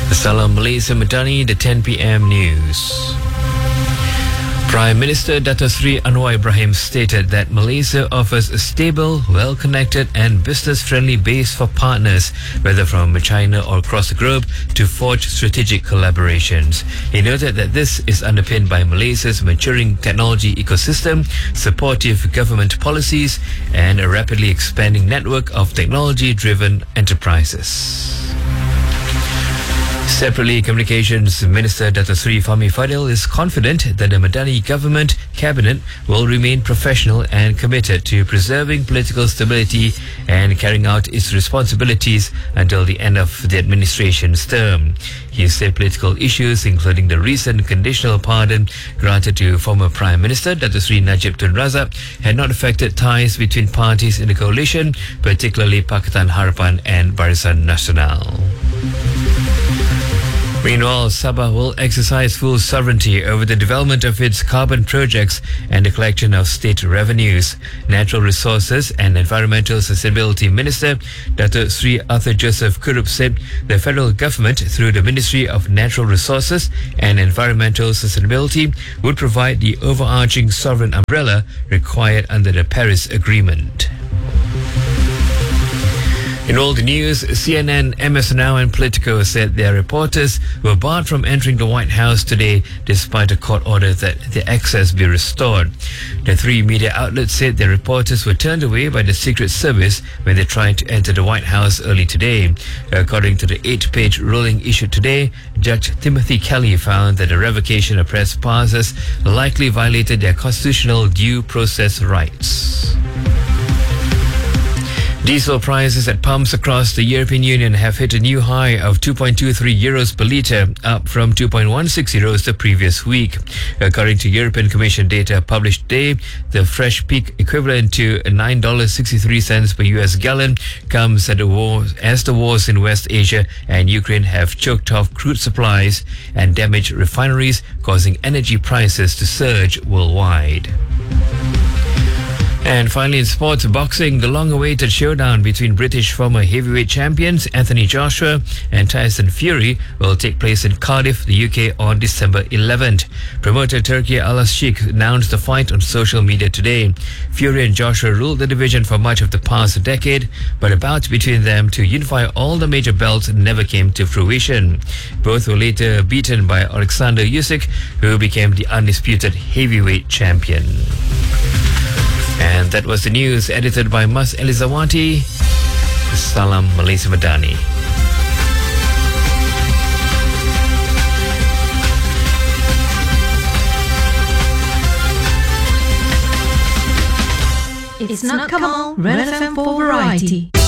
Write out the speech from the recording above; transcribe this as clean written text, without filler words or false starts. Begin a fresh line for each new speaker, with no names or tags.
Salam Malaysia Madani, the 10 p.m. news. Prime Minister Dato Sri Anwar Ibrahim stated that Malaysia offers a stable, well-connected and business-friendly base for partners, whether from China or across the globe, to forge strategic collaborations. He noted that this is underpinned by Malaysia's maturing technology ecosystem, supportive government policies and a rapidly expanding network of technology-driven enterprises. Separately, Communications Minister Dato Sri Fahmi Fadil is confident that the Madani government cabinet will remain professional and committed to preserving political stability and carrying out its responsibilities until the end of the administration's term. He said political issues, including the recent conditional pardon granted to former Prime Minister Dato Sri Najib Tun Razak, had not affected ties between parties in the coalition, particularly Pakatan Harapan and Barisan Nasional. Meanwhile, Sabah will exercise full sovereignty over the development of its carbon projects and the collection of state revenues. Natural Resources and Environmental Sustainability Minister Dato Sri Arthur Joseph Kurup said the federal government, through the Ministry of Natural Resources and Environmental Sustainability, would provide the overarching sovereign umbrella required under the Paris Agreement. In all the news, CNN, MS Now and Politico said their reporters were barred from entering the White House today despite a court order that their access be restored. The three media outlets said their reporters were turned away by the Secret Service when they tried to enter the White House early today. According to the 8-page ruling issued today, Judge Timothy Kelly found that the revocation of press passes likely violated their constitutional due process rights. Diesel prices at pumps across the European Union have hit a new high of 2.23 euros per litre, up from 2.16 euros the previous week. According to European Commission data published today, the fresh peak equivalent to $9.63 per US gallon comes at as the wars in West Asia and Ukraine have choked off crude supplies and damaged refineries, causing energy prices to surge worldwide. And finally, in sports boxing, the long-awaited showdown between British former heavyweight champions Anthony Joshua and Tyson Fury will take place in Cardiff, the UK on December 11th. Promoter Turki Al-Sheikh announced the fight on social media today. Fury and Joshua ruled the division for much of the past decade, but a bout between them to unify all the major belts never came to fruition. Both were later beaten by Alexander Usyk, who became the undisputed heavyweight champion. And that was the news, edited by Mas Elizawati. Salam Malaysia Madani.
It's not Kamal, Red FM for variety.